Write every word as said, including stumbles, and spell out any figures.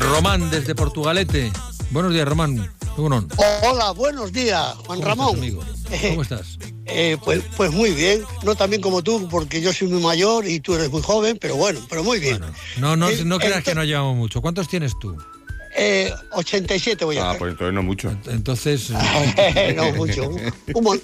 Román, desde Portugalete. Buenos días, Román. Bueno. Hola, buenos días, Juan ¿Cómo Ramón. Estás, amigo? ¿Cómo estás? Eh, pues, pues muy bien, no tan bien como tú, porque yo soy muy mayor y tú eres muy joven, pero bueno, pero muy bien. Bueno, no, no, eh, no creas entonces, que nos llevamos mucho. ¿Cuántos tienes tú? Eh, ochenta y siete voy a Ah, hacer. pues entonces no mucho. Entonces... no mucho. Un, un,